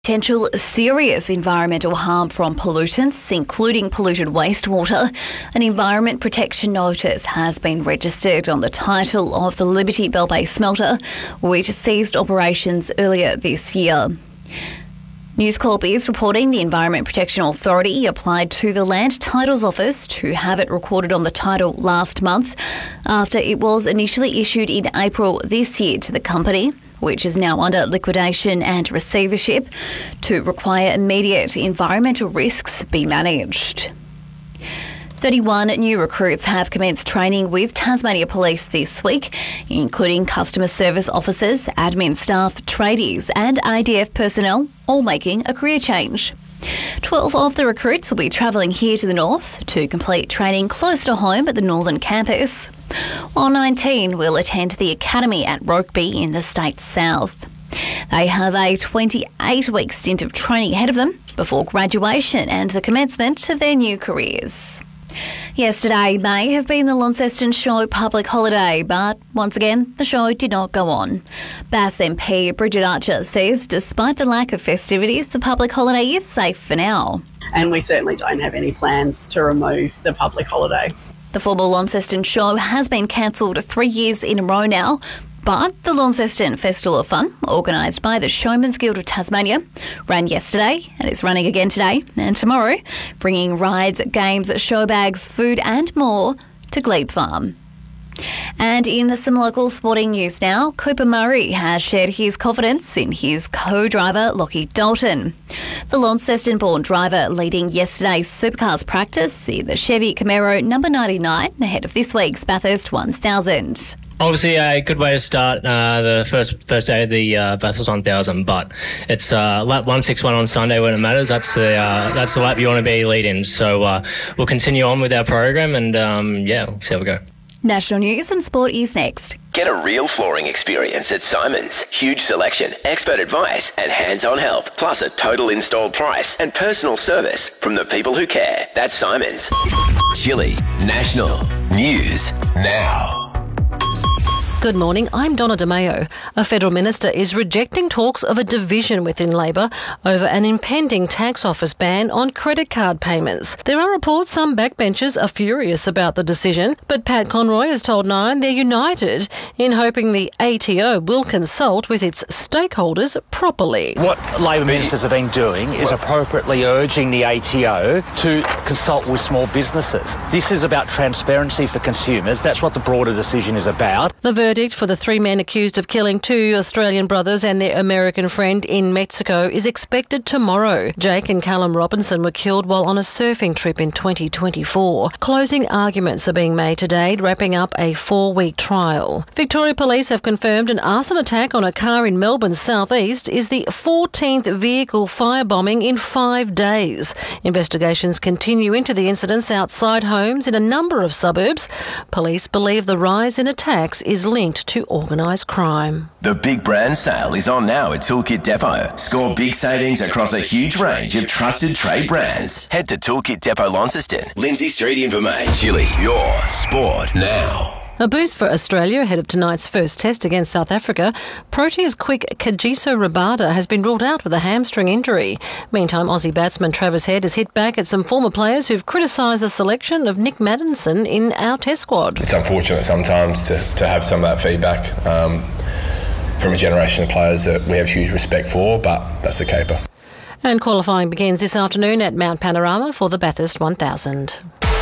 Potential serious environmental harm from pollutants, including polluted wastewater. An Environment Protection Notice has been registered on the title of the Liberty Bell Bay smelter, which ceased operations earlier this year. News Corp is reporting the Environment Protection Authority applied to the Land Titles Office to have it recorded on the title last month after it was initially issued in April this year to the company, which is now under liquidation and receivership, to require immediate environmental risks be managed. 31 new recruits have commenced training with Tasmania Police this week, including customer service officers, admin staff, tradies and ADF personnel, all making a career change. 12 of the recruits will be travelling here to the north to complete training close to home at the northern campus, while 19 will attend the academy at Rokeby in the state's south. They have a 28-week stint of training ahead of them before graduation and the commencement of their new careers. Yesterday may have been the Launceston Show public holiday, but once again, the show did not go on. Bass MP Bridget Archer says despite the lack of festivities, the public holiday is safe for now. And we certainly don't have any plans to remove the public holiday. The former Launceston Show has been cancelled 3 years in a row now, but the Launceston Festival of Fun, organised by the Showman's Guild of Tasmania, ran yesterday and is running again today and tomorrow, bringing rides, games, show bags, food and more to Glebe Farm. And in some local sporting news now, Cooper Murray has shared his confidence in his co-driver Lockie Dalton. The Launceston-born driver leading yesterday's Supercars practice in the Chevy Camaro number 99 ahead of this week's Bathurst 1000. Obviously, a good way to start the first day of the Bathurst 1000, but it's lap 161 on Sunday when it matters. That's the lap you want to be leading. So we'll continue on with our program, and we'll see how we go. National News and Sport is next. Get a real flooring experience at Simons. Huge selection, expert advice and hands-on help, plus a total installed price and personal service from the people who care. That's Simons. Chili National News Now. Good morning, I'm Donna DeMayo. A federal minister is rejecting talks of a division within Labor over an impending tax office ban on credit card payments. There are reports some backbenchers are furious about the decision, but Pat Conroy has told Nine they're united in hoping the ATO will consult with its stakeholders properly. What Labor ministers have been doing is appropriately urging the ATO to consult with small businesses. This is about transparency for consumers. That's what the broader decision is about. The verdict for the 3 men accused of killing 2 Australian brothers and their American friend in Mexico is expected tomorrow. Jake and Callum Robinson were killed while on a surfing trip in 2024. Closing arguments are being made today, wrapping up a 4-week trial. Victoria Police have confirmed an arson attack on a car in Melbourne's southeast is the 14th vehicle firebombing in 5 days. Investigations continue into the incidents outside homes in a number of suburbs. Police believe the rise in attacks is linked to organised crime. The Big Brand Sale is on now at Toolkit Depot. Score big savings across a huge range of trusted trade brands. Head to Toolkit Depot Launceston, Lindsay Street in Vermey. Chili, your sport now. A boost for Australia ahead of tonight's first test against South Africa. Proteas quick Kagiso Rabada has been ruled out with a hamstring injury. Meantime, Aussie batsman Travis Head has hit back at some former players who've criticised the selection of Nick Maddinson in our test squad. It's unfortunate sometimes to have some of that feedback from a generation of players that we have huge respect for, but that's a caper. And qualifying begins this afternoon at Mount Panorama for the Bathurst 1000.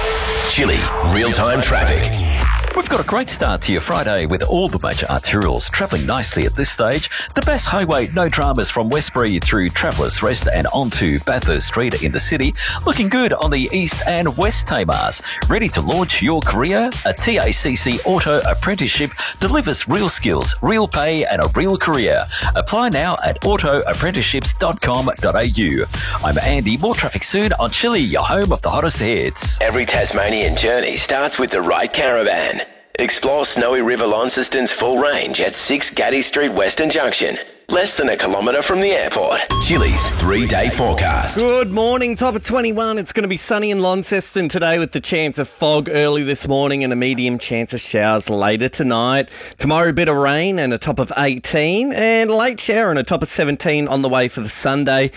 Chili, real-time traffic. We've got a great start to your Friday with all the major arterials travelling nicely at this stage. The Bass Highway, no dramas from Westbury through Travellers Rest and onto Bathurst Street in the city. Looking good on the east and west Tamars. Ready to launch your career? A TACC Auto Apprenticeship delivers real skills, real pay and a real career. Apply now at autoapprenticeships.com.au. I'm Andy. More traffic soon on Chili, your home of the hottest hits. Every Tasmanian journey starts with the right caravan. Explore Snowy River Launceston's full range at 6 Gaddy Street Western Junction. less than a kilometre from the airport. Chili's 3-day forecast. Good morning, top of 21. It's going to be sunny in Launceston today with the chance of fog early this morning and a medium chance of showers later tonight. Tomorrow, a bit of rain and a top of 18 and late shower and a top of 17 on the way for the Sunday.